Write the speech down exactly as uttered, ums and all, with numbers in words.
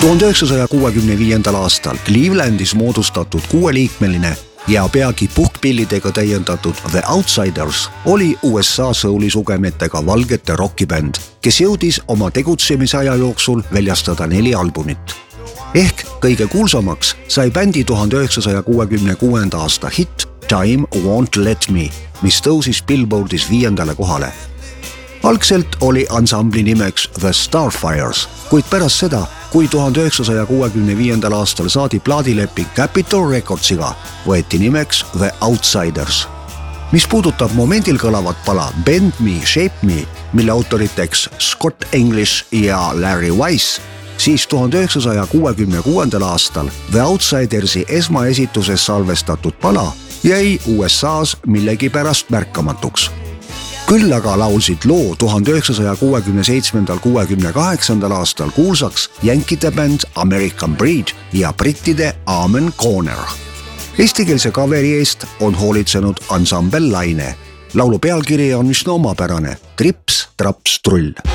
tuhande üheksasaja kuuekümne viiendal aastal Clevelandis moodustatud kuueliikmeline ja peagi puhkpillidega täiendatud The Outsiders oli U S A souli sugemetega valgete rockibänd, kes jõudis oma tegutsemisaja jooksul väljastada neli albumit. Ehk kõige kuulsamaks sai bändi tuhande üheksasaja kuuekümne kuuenda aasta hitt Time Won't Let Me, mis tõusis Billboardis viiendale kohale. Algselt oli ansambli nimeks The Starfires, kuid pärast seda, kui tuhande üheksasaja kuuekümne viiendal aastal saadi plaadileping Capitol Recordsiga, võeti nimeks The Outsiders. Mis puudutab momendil kõlavat pala Bend Me, Shape Me, mille autoriteks Scott English ja Larry Weiss, siis tuhande üheksasaja kuuekümne kuuendal aastal The Outsidersi esmaesituses salvestatud pala jäi U S A-s millegi pärast märkamatuks. Küll aga laulsid loo tuhande üheksasaja kuuekümne seitsmendal kuuekümne kaheksandal aastal kuulsaks jänkide bänd American Breed ja brittide Amen Corner. Eestikeelse kaveri eest on hoolitsenud ansambel Laine. Laulu pealkiri on üsna omapärane: Trips, traps, trull.